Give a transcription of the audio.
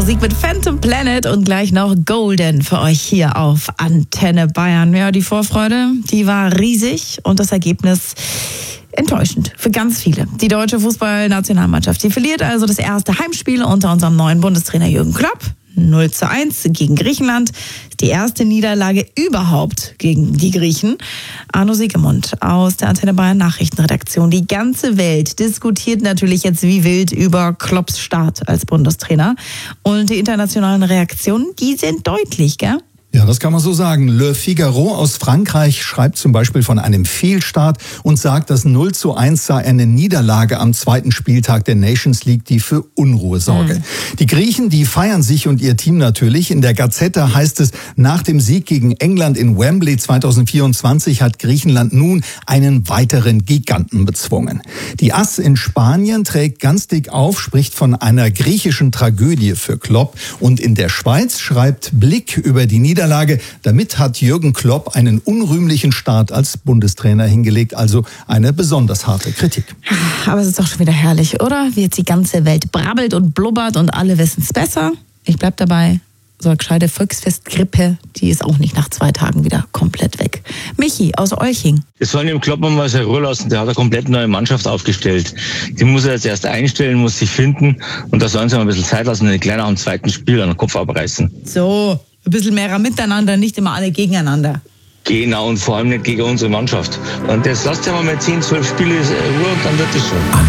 Musik mit Phantom Planet und gleich noch Golden für euch hier auf Antenne Bayern. Ja, die Vorfreude, die war riesig und das Ergebnis enttäuschend für ganz viele. Die deutsche Fußballnationalmannschaft, die verliert also das erste Heimspiel unter unserem neuen Bundestrainer Jürgen Klopp. 0:1 gegen Griechenland. Die erste Niederlage überhaupt gegen die Griechen. Arno Siegemund aus der Antenne Bayern Nachrichtenredaktion. Die ganze Welt diskutiert natürlich jetzt wie wild über Klopps Start als Bundestrainer. Und die internationalen Reaktionen, die sind deutlich, gell? Ja, das kann man so sagen. Le Figaro aus Frankreich schreibt zum Beispiel von einem Fehlstart und sagt, das 0:1 sei eine Niederlage am zweiten Spieltag der Nations League, die für Unruhe sorge. Die Griechen, die feiern sich und ihr Team natürlich. In der Gazzetta heißt es, nach dem Sieg gegen England in Wembley 2024 hat Griechenland nun einen weiteren Giganten bezwungen. Die AS in Spanien trägt ganz dick auf, spricht von einer griechischen Tragödie für Klopp. Und in der Schweiz schreibt Blick über die Niederlage. Damit hat Jürgen Klopp einen unrühmlichen Start als Bundestrainer hingelegt, also eine besonders harte Kritik. Aber es ist doch schon wieder herrlich, oder? Wie jetzt die ganze Welt brabbelt und blubbert und alle wissen es besser. Ich bleib dabei, so eine gescheite Volksfestgrippe, die ist auch nicht nach 2 Tagen wieder komplett weg. Michi aus Olching. Das sollen dem Klopp mal seine Ruhe lassen. Der hat eine komplett neue Mannschaft aufgestellt. Die muss er jetzt erst einstellen, muss sich finden. Und da sollen sie mal ein bisschen Zeit lassen, den Kleiner am zweiten Spiel an den Kopf abreißen. So, ein bisschen mehr miteinander, nicht immer alle gegeneinander. Genau, und vor allem nicht gegen unsere Mannschaft. Und das lasst ja mal 10, 12 Spiele Ruhe und dann wird es schon.